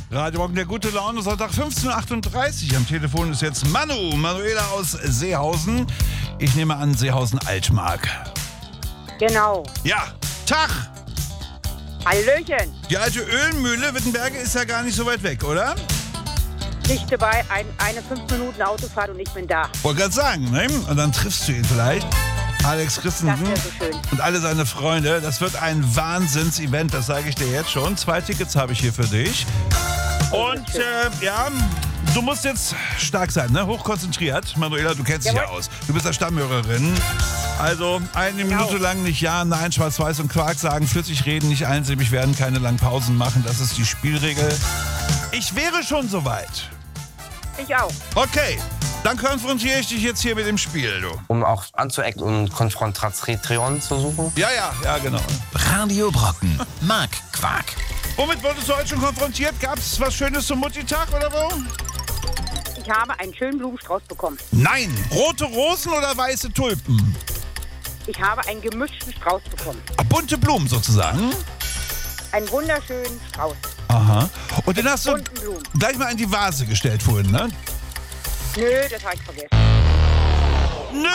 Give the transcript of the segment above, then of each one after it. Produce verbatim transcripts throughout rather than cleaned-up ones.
Radio Rock, der gute Laune, Sonntag fünfzehn Uhr achtunddreißig. Am Telefon ist jetzt Manu, Manuela aus Seehausen. Ich nehme an, Seehausen-Altmark. Genau. Ja, Tag! Hallöchen. Die alte Ölmühle Wittenberge ist ja gar nicht so weit weg, oder? Nicht dabei, ein, eine fünf Minuten Autofahrt und ich bin da. Wollte gerade sagen, ne? Und dann triffst du ihn vielleicht. Alex Christensen Das wäre so schön. und alle seine Freunde. Das wird ein Wahnsinns-Event, das sage ich dir jetzt schon. Zwei Tickets habe ich hier für dich. Und äh, ja, du musst jetzt stark sein, ne? Hochkonzentriert. Manuela, du kennst dich ja aus. Du bist ja Stammhörerin. Also eine Genau. Minute lang nicht Ja, Nein, Schwarz-Weiß und Quark sagen, flüssig reden, nicht einsilbig werden, keine langen Pausen machen. Das ist die Spielregel. Ich wäre schon soweit. Ich auch. Okay, dann konfrontiere ich dich jetzt hier mit dem Spiel, du. Um auch anzuecken und Konfrontation zu suchen. Ja, ja, ja, genau. Radio Brocken. Mark Quark. Womit wurdest du heute schon konfrontiert? Gab es was Schönes zum Mutti-Tag oder wo? Ich habe einen schönen Blumenstrauß bekommen. Nein, rote Rosen oder weiße Tulpen? Ich habe einen gemischten Strauß bekommen. Ah, bunte Blumen sozusagen. Einen wunderschönen Strauß. Aha. Und den hast du Bunten Blumen. gleich mal in die Vase gestellt vorhin, ne? Nö, das habe ich vergessen. Nö!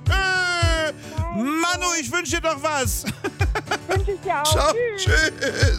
Manu, ich wünsche dir doch was. Wünsche ich dir auch. Ciao, Tschüss. tschüss.